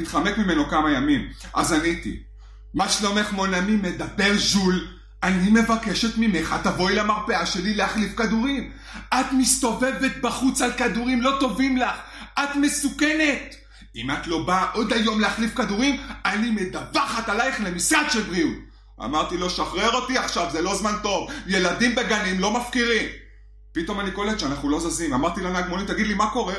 מתחמק ממנו כמה ימים. אז עניתי, מה שלומך מונמי? מדבר ז'ול. אני מבקשת ממך, תבואי למרפאה שלי להחליף כדורים. את מסתובבת בחוץ על כדורים לא טובים לך. את מסוכנת. אם את לא באה עוד היום להחליף כדורים, אני מדווחת עלייך למשרד של בריאות. אמרתי לו, שחרר אותי עכשיו, זה לא זמן טוב. ילדים בגנים לא מפקירים. פתאום אני קולט שאנחנו לא זזים. אמרתי לנהג מונית, תגיד לי מה קורה?